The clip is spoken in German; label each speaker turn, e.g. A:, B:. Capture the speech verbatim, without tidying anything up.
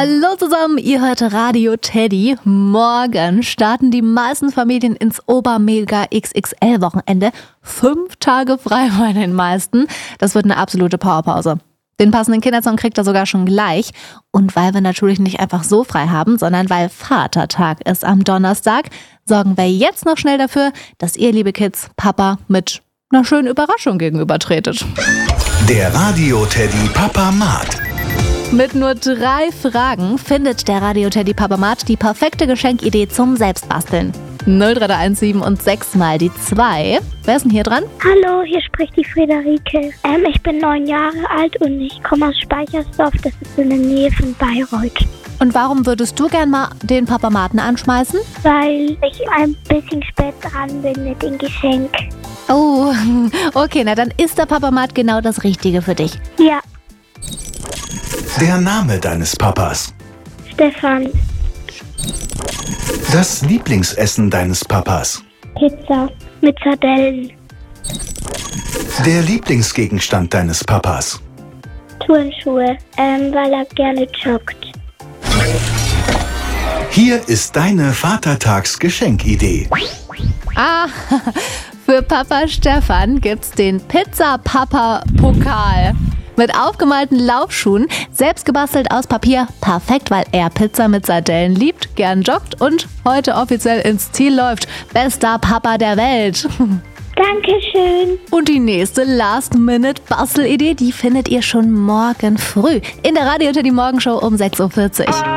A: Hallo zusammen, ihr hört Radio Teddy. Morgen starten die meisten Familien ins Obermega X X L-Wochenende. Fünf Tage frei bei den meisten. Das wird eine absolute Powerpause. Den passenden Kindersong kriegt er sogar schon gleich. Und weil wir natürlich nicht einfach so frei haben, sondern weil Vatertag ist am Donnerstag, sorgen wir jetzt noch schnell dafür, dass ihr, liebe Kids, Papa mit einer schönen Überraschung gegenübertretet.
B: Der Radio Teddy Papamat.
A: Mit nur drei Fragen findet der Radio Teddy Papamat die perfekte Geschenkidee zum Selbstbasteln. null drei eins sieben und sechs mal die zwei. Wer ist denn hier dran?
C: Hallo, hier spricht die Friederike. Ähm, ich bin neun Jahre alt und ich komme aus Speichersdorf, das ist in der Nähe von Bayreuth.
A: Und warum würdest du gern mal den Papamaten anschmeißen?
C: Weil ich ein bisschen spät dran bin mit dem Geschenk.
A: Oh, okay, na dann ist der Papamat genau das Richtige für dich.
C: Ja.
B: Der Name deines Papas.
C: Stefan.
B: Das Lieblingsessen deines Papas.
C: Pizza mit Sardellen.
B: Der Lieblingsgegenstand deines Papas.
C: Turnschuhe, ähm, weil er gerne joggt.
B: Hier ist deine Vatertags-Geschenkidee.
A: Ah, für Papa Stefan gibt's den Pizza-Papa-Pokal. Mit aufgemalten Laufschuhen, selbst gebastelt aus Papier. Perfekt, weil er Pizza mit Sardellen liebt, gern joggt und heute offiziell ins Ziel läuft. Bester Papa der Welt.
C: Dankeschön.
A: Und die nächste Last-Minute-Bastelidee, die findet ihr schon morgen früh in der Radio Teddy Morgenshow um sechs Uhr vierzig.